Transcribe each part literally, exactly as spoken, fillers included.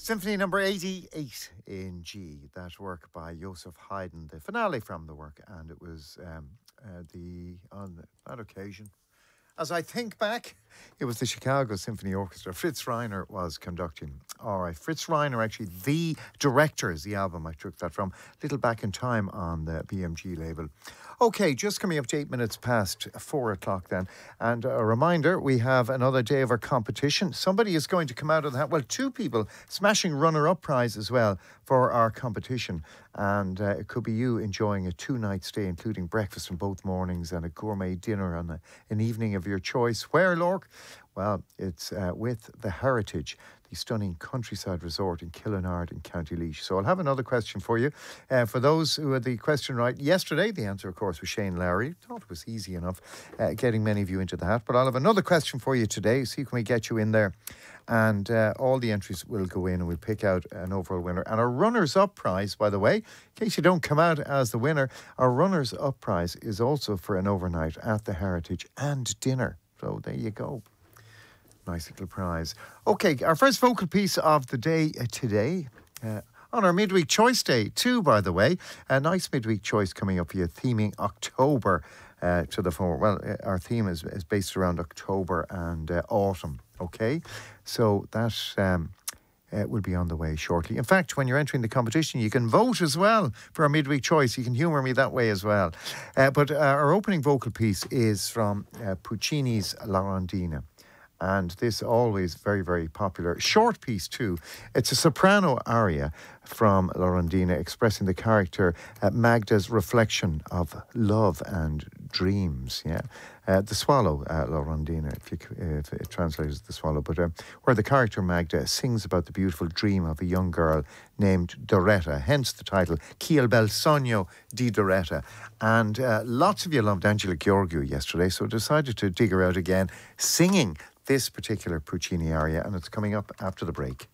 Symphony number eighty-eight in G, that work by Joseph Haydn, the finale from the work, and it was um, uh, the on that occasion, as I think back, it was the Chicago Symphony Orchestra. Fritz Reiner was conducting. All right, Fritz Reiner, actually the director, is the album I took that from. Little Back in Time on the B M G label. Okay, just coming up to eight minutes past four o'clock then. And a reminder, we have another day of our competition. Somebody is going to come out of that. Well, two people, smashing runner-up prize as well for our competition. And uh, it could be you enjoying a two-night stay, including breakfast on both mornings and a gourmet dinner on a, an evening of your choice. Where, Lork? Well, it's uh, with the Heritage, the stunning countryside resort in Killinard in County Laois. So I'll have another question for you. Uh, for those who had the question right yesterday, the answer, of course, was Shane Lowry. Thought it was easy enough uh, getting many of you into the hat. But I'll have another question for you today. See, can we get you in there? And uh, all the entries will go in and we'll pick out an overall winner. And our runners-up prize, by the way, in case you don't come out as the winner, our runners-up prize is also for an overnight at the Heritage and dinner. So there you go. Nice little prize. Okay, our first vocal piece of the day uh, today, uh, on our midweek choice day too, by the way. A nice midweek choice coming up here, theming October uh, to the fore. Well, uh, our theme is, is based around October and uh, autumn, okay? So that um, uh, will be on the way shortly. In fact, when you're entering the competition, you can vote as well for our midweek choice. You can humour me that way as well. Uh, but uh, our opening vocal piece is from uh, Puccini's La Rondina. And this always very, very popular. Short piece too. It's a soprano aria from La Rondina expressing the character uh, Magda's reflection of love and dreams. Yeah, uh, the Swallow, uh, La Rondina, if, you, if it translates the Swallow, but uh, where the character Magda sings about the beautiful dream of a young girl named Doretta, hence the title, Chi il bel sogno di Doretta. And uh, lots of you loved Angela Gheorghiu yesterday, so decided to dig her out again, singing this particular Puccini aria, and it's coming up after the break.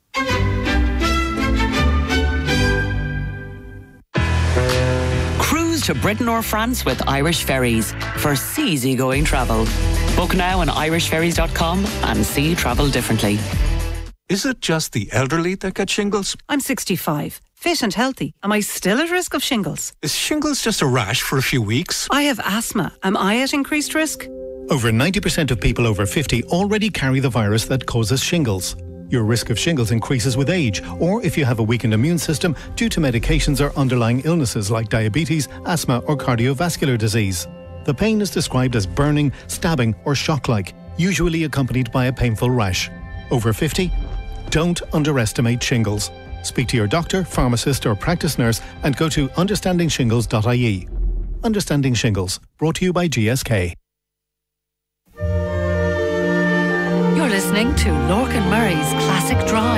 Cruise to Britain or France with Irish Ferries for easy-going travel. Book now on irish ferries dot com and see travel differently. Is it just the elderly that get shingles? I'm sixty-five, fit and healthy. Am I still at risk of shingles? Is shingles just a rash for a few weeks? I have asthma. Am I at increased risk? Over ninety percent of people over fifty already carry the virus that causes shingles. Your risk of shingles increases with age, or if you have a weakened immune system due to medications or underlying illnesses like diabetes, asthma or cardiovascular disease. The pain is described as burning, stabbing or shock-like, usually accompanied by a painful rash. Over fifty? Don't underestimate shingles. Speak to your doctor, pharmacist or practice nurse and go to understanding shingles dot I E. Understanding Shingles, brought to you by G S K. You're listening to Lorcan Murray's Classic Drive.